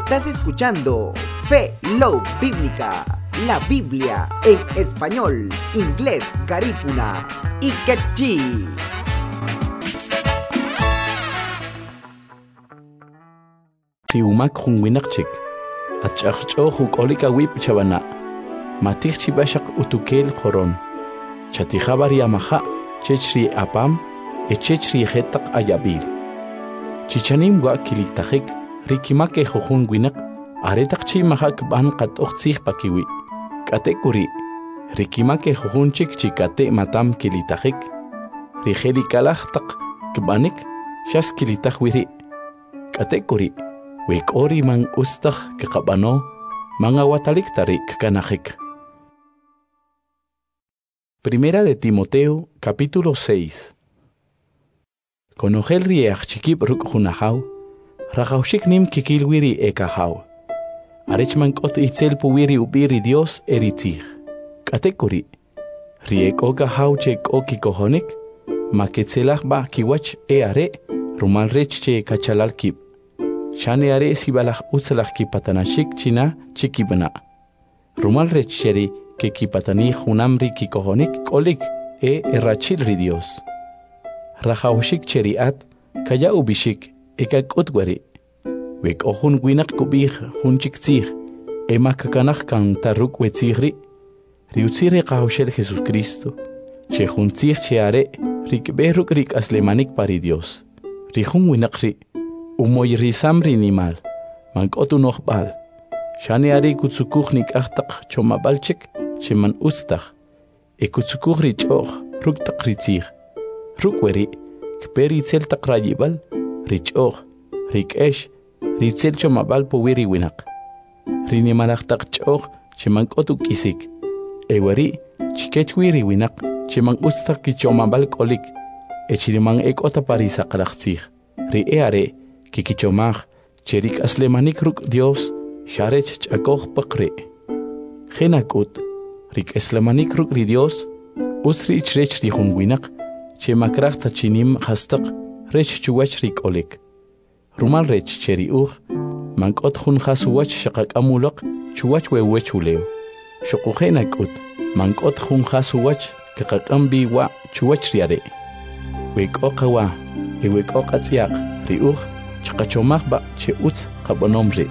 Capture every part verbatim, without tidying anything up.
Estás escuchando Fe Love Bíblica, la Biblia en español, inglés, garífuna y quechí. Tiumak hunwinakchik, achachcho hukolika wip chabana, matikchi bashak utukel khoron, chatijabar yamaha, chechri apam, echechri hetak ayabil. Chichanim wa kilitajik, rikimake hohun winak, aretakchi mahak ban kat oktsih pakiwi, katekuri, rikimake hohunchik chikate matam kilitajik, rijeli kalahtak kbanik, shas kilitajwiri, katekuri. Wek ori mang ustah kekabano, manga watalik tarik kanajik. Primera de Timoteo, capítulo seis. Konogel riech chikip ruk hunahau, rajaushik nim kikilwiri ekahau. Arechman kot itzel puwiri ubiri Dios eritzig. Katekuri. Riek oka hau chek oki kohonik, maketzelach ba kiwach e are, rumal rech che kachalal kip. Shane are sibalach utzalach kipatanashik china chikibana. Rumal recheri que kipatani hunamri kikohonik kolik e errachilri Dios. Rajaushik cheriat kaya ubishik ekak utwari. Wek ohun winak kubih hunchik tzig ema kakanach kan taruk wetzigri. Riutzire kahaushel Jesus Cristo. Che huntzig cheare rikberuk rik aslemanik pari Dios. Rihun winakri. Umoy risamri nimal, mankotu nochbal. Shani ari kutsukuchnik achtak chomabalchik, cheman ustach. E kutsukuchri choch, ruk takritzig. Rukweri, kperi tzel takrayibal, richoch, rikesh, ritzel chomabal powiri winak. Rinimalachtak choch, cheman kotu kisik. Ewari, chikechwiri winak, cheman ustach kichomabal kolik. Echiriman ekota parisa kalachtzig. Ri eare, Kikichomach, cherik aslemanik ruk Dios, sharech chakoch pakre. Genakut, rik aslemanik ruk ri Dios, usri chrech ri hunwinak, che makrach tachinim hastak, rech chuwach rik olik. Rumal rech cheri uch, mankot hun hasuwach shakak amulak, chuwach wewech uleo. Shoko genakut, mankot hun hasuwach, kakakambi wa chuwach riare. Wek okawa, e wek okatziak, ri uch, chakachomach ba che utz kabonomre.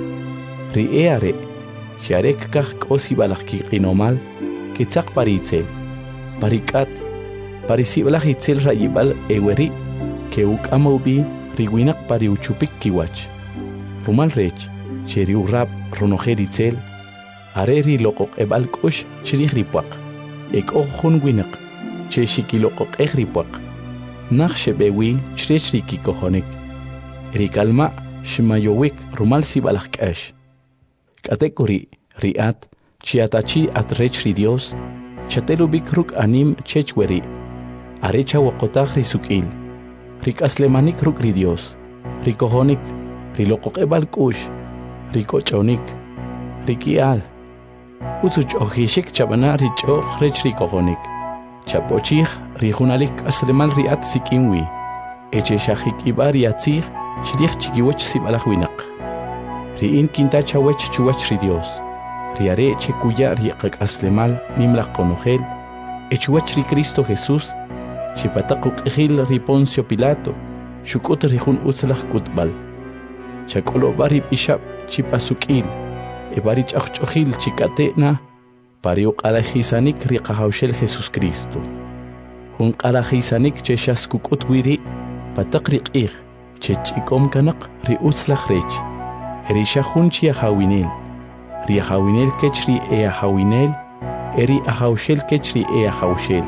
Ri eare, che arek kach kosi balach ki inomal, ke tzak paritzel, parikat, parisibalach itzel rayibal eweri, ke uk amaubi riwinak pari uchupik kiwach. Rumal rech, che ri urrap ronojer itzel, are ri lokok ebal kush chirich ripuak, ek ohun winak, che shiki lokok ek ripuak, nach shebewi chrech riki kohonik. Rikalma shimayowik rumal sibalach kash. Katekuri riat chiatachi atrech ri Dios chatelubik ruk anim chechweri. Arecha wakotach risukil. Rik aslemanik ruk ri Dios. Rikohonik rilokok ebal kush. Rikochonik rikial. Utuch ohishik chabana richoch rech rikohonik. Chapochich rijunalik aslemal riat sikinwi. Eche shahik ibar yatzich Shirich chikiwach sibalach winak. Riin kinta chawach chuwach ri Dios. Riare chekuya riakak aslemal nimlach konogel. Echuwach ri Cristo Jesús. Chipatakuk ejil ri Poncio Pilato. Shukut rihun utzalach kutbal. Chakolo bari pishap chipasukil. E bari chachojil chikatena. Pariuk alajisanik ri kahaushel Jesus Cristo. Hun alajisanik cheshas kukut wiri. Patakrik ich. Chechikom kanak ri utzlach rech. Eri shahun chi ahawinel. Ri ahawinel kechri e ahawinel. Eri ahawshel kechri e ahawshel.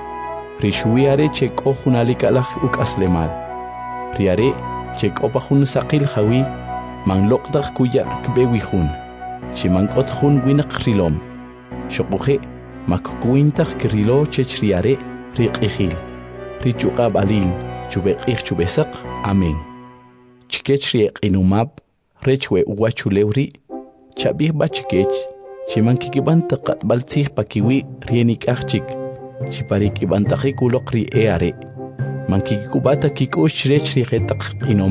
Ri shuiare chek ohunalik alach uk aslemal. Riare chek opahun sakil hawi. Man lokdach kuya kbewi hun. Shimankot hun winak rilom. Shokuhe makkuintach krilo chechriare riq ihil. Ri chukab alil. Chubek ich chubesak, amen. Chikech riek inumab, rechwe uwachuleuri, chabih bachikech, chiman kikibantakat baltzih pakiwi rienik achchik, chiparik ibantakik ulok ri eare, man kikikubata kikush rech rieketak inom.